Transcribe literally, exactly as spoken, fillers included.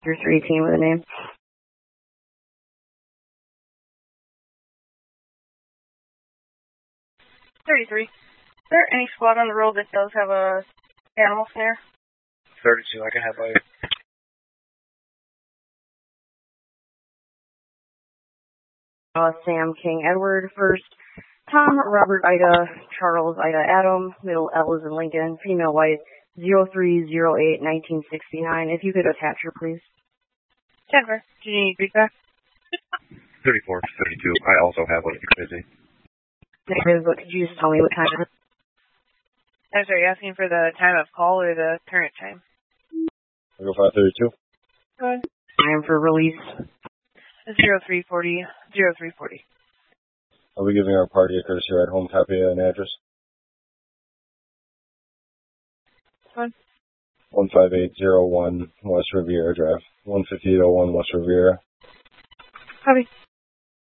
Your three team with a name. thirty-three. Is there any squad on the road that does have a animal snare? thirty-two, I can have a... Uh, Sam King Edward first. Tom Robert Ida Charles Ida Adam. Middle L is in Lincoln. Female white zero three zero eight nineteen sixty-nine. If you could attach her, please. Denver. Do you need feedback? thirty-four, thirty-two. I also have one if you're busy. Negative, but could you just tell me what time it is? I'm sorry, asking for the time of call or the current time? I'll go five thirty-two. Go ahead. Time for release. zero three forty, zero three forty. I'll be giving our party a courtesy ride home, copy and address. One. one five eight zero one West Riviera Drive. one five eight oh one West Riviera. Copy.